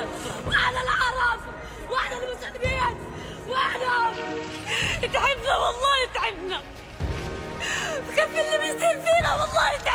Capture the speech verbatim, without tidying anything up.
واحنا العرب واحنا المسلمين واحنا تعبنا والله تعبنا. كيف اللي بيصير فينا والله تعبنا.